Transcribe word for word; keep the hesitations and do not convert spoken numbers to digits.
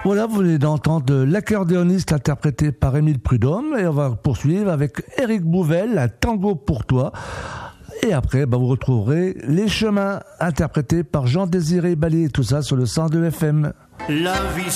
Voilà, vous venez d'entendre l'accordéoniste interprété par Émile Prudhomme et on va poursuivre avec Éric Bouvel, un tango pour toi. Et après, bah, vous retrouverez Les Chemins interprétés par Jean-Désiré Bali, tout ça sur le cent deux F M. La vie